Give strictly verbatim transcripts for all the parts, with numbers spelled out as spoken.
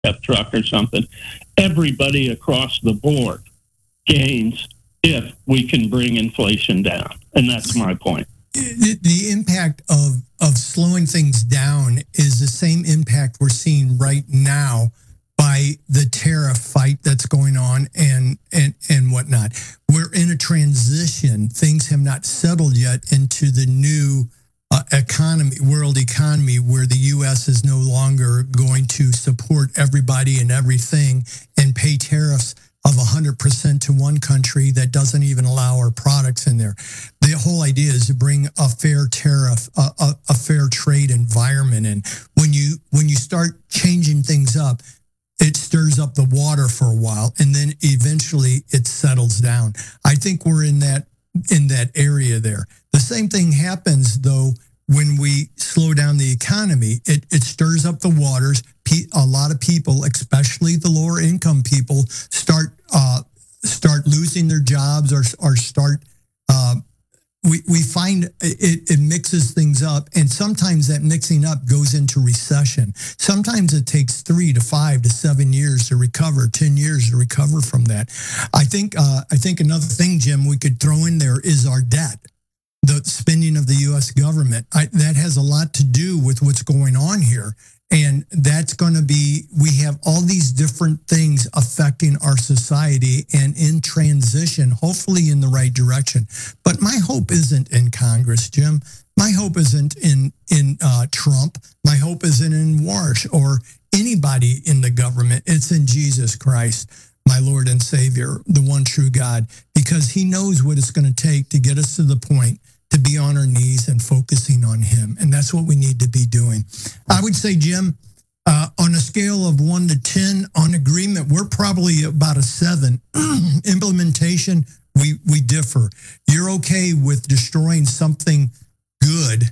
pickup truck or something. Everybody across the board gains if we can bring inflation down. And that's my point. The, the impact of, of slowing things down is the same impact we're seeing right now by the tariff fight that's going on and, and, and whatnot. We're in a transition. Things have not settled yet into the new uh, economy, world economy, where the U S is no longer going to support everybody and everything and pay tariffs of one hundred percent to one country that doesn't even allow our products in there. The whole idea is to bring a fair tariff, a, a, a fair trade environment in. When you when you start changing things up, it stirs up the water for a while, and then eventually it settles down. I think we're in that in that area there. The same thing happens, though, when we slow down the economy. It, it stirs up the waters. A lot of people, especially the lower income people, start uh, start losing their jobs or or start. Uh, we we find it, it mixes things up, and sometimes that mixing up goes into recession. Sometimes it takes three to five to seven years to recover, ten years to recover from that. I think uh, I think another thing, Jim, we could throw in there is our debt. The spending of the U S government. I, that has a lot to do with what's going on here. And that's going to be, we have all these different things affecting our society and in transition, hopefully in the right direction. But my hope isn't in Congress, Jim. My hope isn't in, in uh, Trump. My hope isn't in Warsh or anybody in the government. It's in Jesus Christ, my Lord and Savior, the one true God, because he knows what it's going to take to get us to the point to be on our knees and focusing on him. And that's what we need to be doing. I would say, Jim, uh, on a scale of one to ten on agreement, we're probably about a seven. Implementation, we, we differ. You're okay with destroying something good,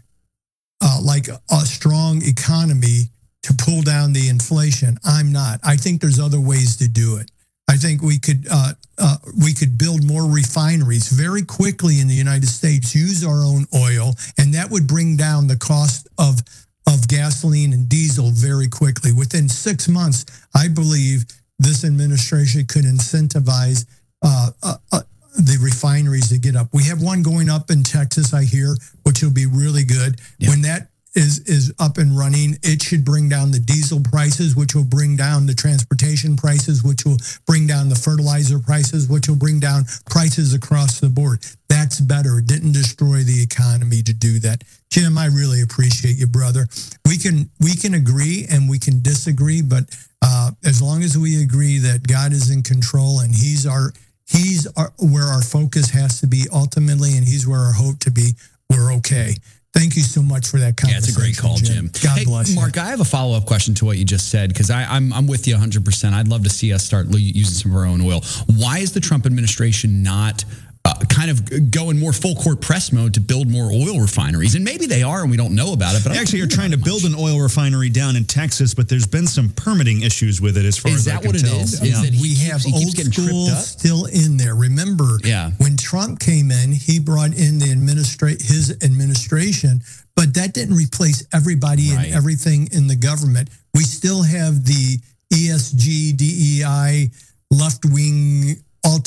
uh, like a, a strong economy to pull down the inflation. I'm not. I think there's other ways to do it. I think we could uh, uh, we could build more refineries very quickly in the United States, use our own oil, and that would bring down the cost of of gasoline and diesel very quickly. Within six months, I believe this administration could incentivize uh, uh, uh, the refineries to get up. We have one going up in Texas, I hear, which will be really good. Yeah. When that is is up and running, it should bring down the diesel prices, which will bring down the transportation prices, which will bring down the fertilizer prices, which will bring down prices across the board. That's better. It didn't destroy the economy to do that. Jim, I really appreciate you, brother. We can we can agree and we can disagree, but uh, as long as we agree that God is in control and he's our he's our, where our focus has to be ultimately, and he's where our hope to be, we're okay. Thank you so much for that conversation. Yeah, it's a great call, Jim. God hey, bless you. Mark, I have a follow-up question to what you just said, because I'm I'm with you one hundred percent. I'd love to see us start using some of our own oil. Why is the Trump administration not uh, kind of going more full court press mode to build more oil refineries? And maybe they are and we don't know about it. But they actually are trying to build an oil refinery down in Texas, but there's been some permitting issues with it as far is as that I can what it tell. is? Yeah. Is that he we keeps, have he old keeps school tripped up? still in there. Remember, yeah. when Trump came in, he brought in the administra- his administration, but that didn't replace everybody right. and everything in the government. We still have the E S G, D E I, left-wing,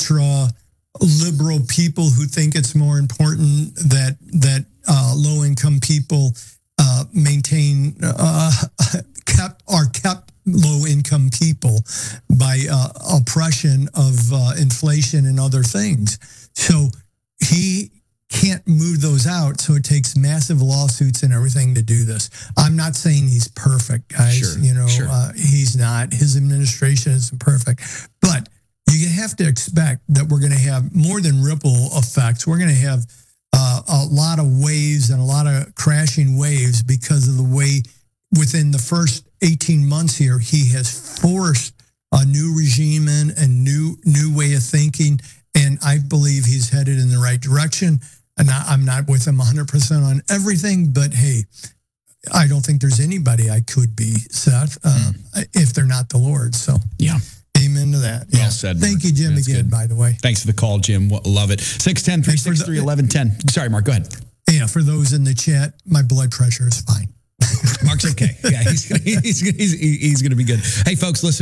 ultra-liberal people who think it's more important that that uh, low-income people uh, maintain uh, kept are kept low-income people by uh, oppression of uh, inflation and other things. So he can't move those out, so it takes massive lawsuits and everything to do this. I'm not saying he's perfect, guys. Sure, you know, sure. uh, he's not. His administration isn't perfect. But you have to expect that we're going to have more than ripple effects. We're going to have uh, a lot of waves and a lot of crashing waves because of the way within the first eighteen months here, he has forced a new regime in, a new, new way of thinking. And I believe he's headed in the right direction. And I'm not with him one hundred percent on everything, but hey, I don't think there's anybody I could be, Seth, uh, mm. if they're not the Lord. So, yeah. Amen to that. Well yeah. said. Thank Mark. you, Jim, That's again, good. by the way. Thanks for the call, Jim. Love it. six one zero, three six three, one one one zero. Sorry, Mark, go ahead. Yeah, for those in the chat, my blood pressure is fine. Mark's okay. Yeah, he's gonna, he's, he's, he's, he's going to be good. Hey, folks, listen.